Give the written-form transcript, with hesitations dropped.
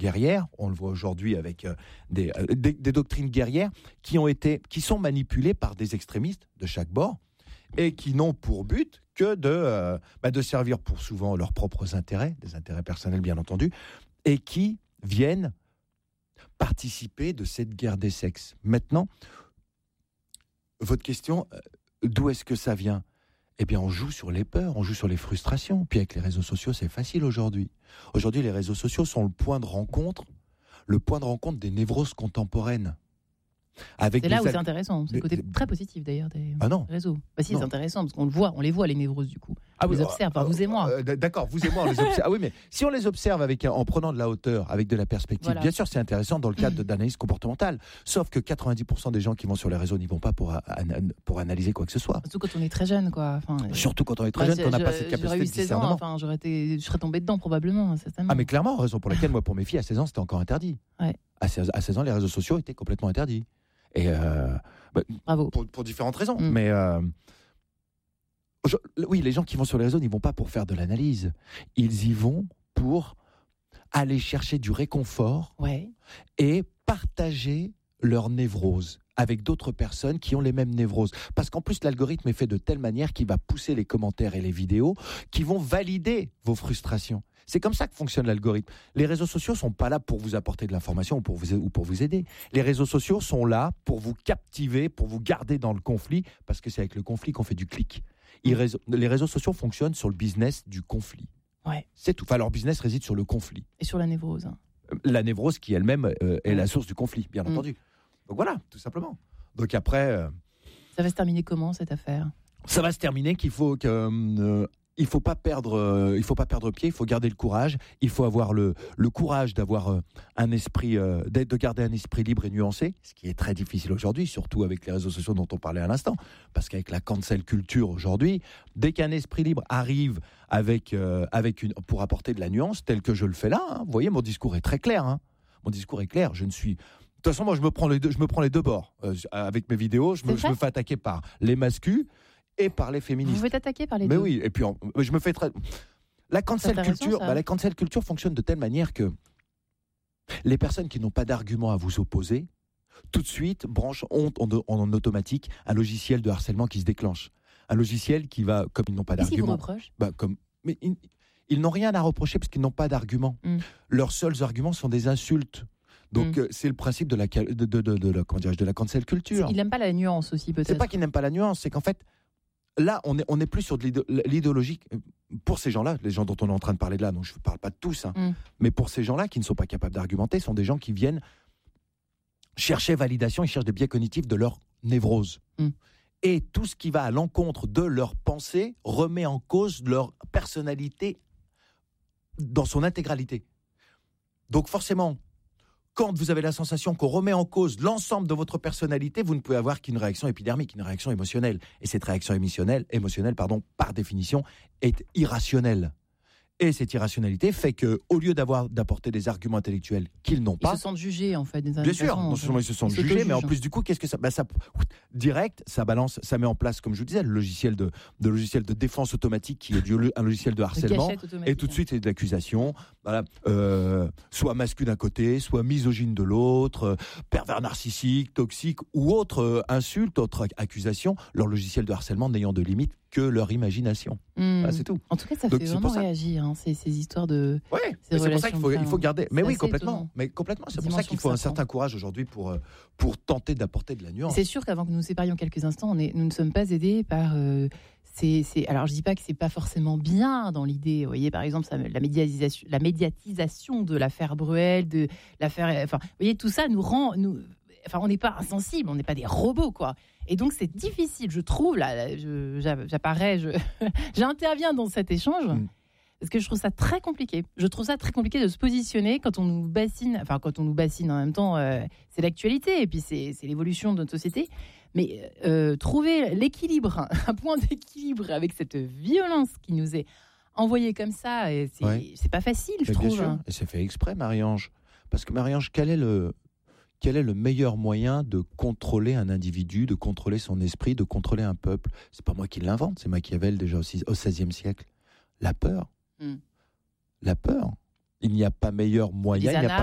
guerrières, on le voit aujourd'hui avec des doctrines guerrières qui sont manipulées par des extrémistes de chaque bord et qui n'ont pour but que de servir pour souvent leurs propres intérêts, des intérêts personnels bien entendu, et qui viennent participer de cette guerre des sexes. Maintenant, votre question, d'où est-ce que ça vient ? Eh bien, on joue sur les peurs, on joue sur les frustrations. Puis avec les réseaux sociaux, c'est facile aujourd'hui. Aujourd'hui, les réseaux sociaux sont le point de rencontre des névroses contemporaines. C'est là où c'est intéressant. C'est le côté très positif d'ailleurs des réseaux. Bah si, c'est intéressant parce qu'on on les voit les névroses du coup. On les observe, vous et moi. D'accord, vous et moi on les observe. Ah oui, mais si on les observe en prenant de la hauteur, avec de la perspective, bien sûr c'est intéressant dans le cadre d'analyse comportementale. Sauf que 90% des gens qui vont sur les réseaux n'y vont pas pour analyser quoi que ce soit. Surtout quand on est très jeune, quoi. Surtout quand on est très jeune, qu'on n'a pas cette capacité de discernement. Je serais tombé dedans probablement, certainement. Ah mais clairement, raison pour laquelle moi pour mes filles à 16 ans c'était encore interdit. Ouais. À 16 ans les réseaux sociaux étaient complètement interdits. Et bravo. Pour différentes raisons. Mais oui, les gens qui vont sur les réseaux n'y vont pas pour faire de l'analyse. Ils y vont pour aller chercher du réconfort et partager leur névrose avec d'autres personnes qui ont les mêmes névroses. Parce qu'en plus, l'algorithme est fait de telle manière qu'il va pousser les commentaires et les vidéos qui vont valider vos frustrations. C'est comme ça que fonctionne l'algorithme. Les réseaux sociaux ne sont pas là pour vous apporter de l'information ou pour vous aider. Les réseaux sociaux sont là pour vous captiver, pour vous garder dans le conflit, parce que c'est avec le conflit qu'on fait du clic. Les réseaux sociaux fonctionnent sur le business du conflit. Ouais. C'est tout. Enfin, leur business réside sur le conflit. Et sur la névrose. La névrose qui elle-même est la source du conflit, bien entendu. Donc voilà, tout simplement. Donc après... Ça va se terminer comment, cette affaire ? Ça va se terminer qu'il faut que... il faut pas perdre pied, il faut garder le courage, il faut avoir le courage d'avoir un esprit, de garder un esprit libre et nuancé, ce qui est très difficile aujourd'hui, surtout avec les réseaux sociaux dont on parlait à l'instant, parce qu'avec la cancel culture aujourd'hui, dès qu'un esprit libre arrive pour apporter de la nuance, tel que je le fais là, vous voyez, mon discours est très clair, mon discours est clair, je ne suis... De toute façon, moi, je me prends les deux bords. Avec mes vidéos, je me fais attaquer par les mascus et par les féministes. Vous faites attaquer par les deux. Mais oui, et puis je me fais très... La cancel culture fonctionne de telle manière que les personnes qui n'ont pas d'argument à vous opposer, tout de suite branchent en automatique un logiciel de harcèlement qui se déclenche. Un logiciel qui va, comme ils n'ont pas d'argument... Qu'est-ce qu'ils vous reprochent ? Mais ils n'ont rien à reprocher parce qu'ils n'ont pas d'argument. Leurs seuls arguments sont des insultes. Donc c'est le principe de la cancel culture. Il n'aime pas la nuance aussi, peut-être. C'est pas qu'il n'aime pas la nuance, c'est qu'en fait, là, on est plus sur de l'idéologique. Pour ces gens-là, les gens dont on est en train de parler de là, donc je ne parle pas de tous, mais pour ces gens-là qui ne sont pas capables d'argumenter, sont des gens qui viennent chercher validation, ils cherchent des biais cognitifs de leur névrose. Et tout ce qui va à l'encontre de leur pensée remet en cause leur personnalité dans son intégralité. Donc forcément, quand vous avez la sensation qu'on remet en cause l'ensemble de votre personnalité, vous ne pouvez avoir qu'une réaction épidermique, une réaction émotionnelle. Et cette réaction émotionnelle, par définition, est irrationnelle. Et cette irrationalité fait qu'au lieu d'apporter des arguments intellectuels qu'ils n'ont pas... Ils se sentent jugés, en fait. Bien sûr, non seulement ils se sentent jugés, mais en plus, du coup, qu'est-ce que ça... direct, ça balance, ça met en place, comme je vous disais, le logiciel de défense automatique qui est un logiciel de harcèlement. Et tout de suite, c'est de l'accusation. Voilà, soit masculin d'un côté, soit misogyne de l'autre, pervers narcissique, toxique, ou autre insulte, autre accusation, leur logiciel de harcèlement n'ayant de limite que leur imagination. Voilà, c'est tout. En tout cas, ça fait vraiment réagir, ces histoires de... Oui, c'est pour ça qu'il faut garder... Mais oui, complètement. Mais complètement. C'est pour ça qu'il faut un certain courage aujourd'hui pour tenter d'apporter de la nuance. C'est sûr qu'avant que nous nous séparions quelques instants, nous ne sommes pas aidés par... Alors, je dis pas que c'est pas forcément bien dans l'idée. Vous voyez, par exemple, la médiatisation de l'affaire Bruel, de l'affaire... Enfin, vous voyez, tout ça nous rend... Enfin, on n'est pas insensibles, on n'est pas des robots, quoi. Et donc, c'est difficile, je trouve, là, j'interviens dans cet échange, parce que je trouve ça très compliqué. Je trouve ça très compliqué de se positionner quand on nous bassine, en même temps, c'est l'actualité, et puis c'est l'évolution de notre société. Mais trouver l'équilibre, un point d'équilibre avec cette violence qui nous est envoyée comme ça, c'est pas facile, je trouve. Bien sûr. Et c'est fait exprès, Marie-Ange. Parce que Marie-Ange, quel est le meilleur moyen de contrôler un individu, de contrôler son esprit, de contrôler un peuple ? C'est pas moi qui l'invente, c'est Machiavel déjà au XVIe siècle. La peur. La peur. Il n'y a pas meilleur moyen, il n'y a pas